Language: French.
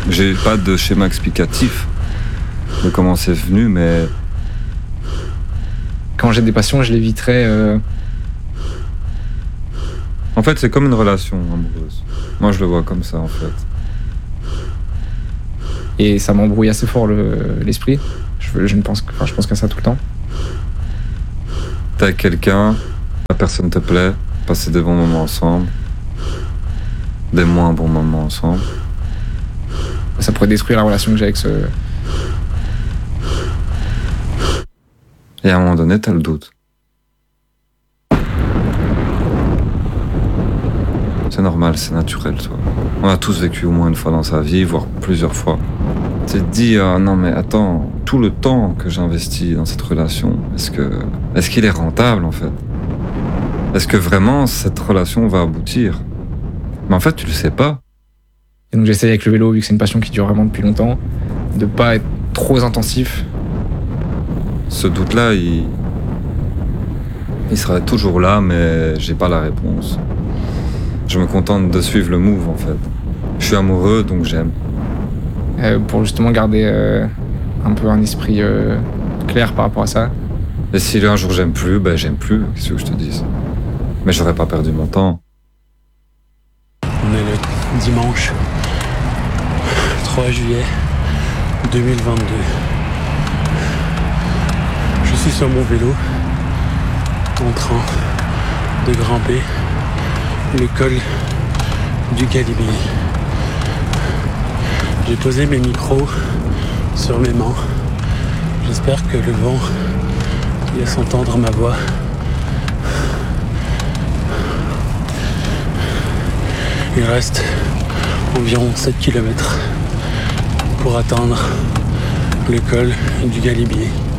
J'ai pas de schéma explicatif de comment c'est venu, mais... Quand j'ai des passions, je l'éviterai. En fait, c'est comme une relation amoureuse. Moi, je le vois comme ça, en fait. Et ça m'embrouille assez fort l'esprit. Je pense qu'à ça tout le temps. T'es avec quelqu'un, la personne te plaît, passer des bons moments ensemble, des moins bons moments ensemble. Ça pourrait détruire la relation que j'ai avec ce... Et à un moment donné, t'as le doute. C'est normal, c'est naturel, toi. On a tous vécu au moins une fois dans sa vie, voire plusieurs fois. Tu te dis, non mais attends, tout le temps que j'investis dans cette relation, est-ce qu'il est rentable en fait? Est-ce que vraiment cette relation va aboutir? Mais en fait, tu le sais pas. Et donc j'essaye avec le vélo, vu que c'est une passion qui dure vraiment depuis longtemps, de pas être trop intensif. Ce doute-là, il sera toujours là, mais j'ai pas la réponse. Je me contente de suivre le move en fait. Je suis amoureux, donc j'aime. Pour justement garder un peu un esprit clair par rapport à ça. Et si un jour j'aime plus, ben j'aime plus, qu'est-ce que je te dise? Mais j'aurais pas perdu mon temps. On est le dimanche 3 juillet 2022. Je suis sur mon vélo en train de grimper le col du Galibier. J'ai posé mes micros sur mes mains. J'espère que le vent laisse entendre ma voix. Il reste environ 7 km pour atteindre le col du Galibier.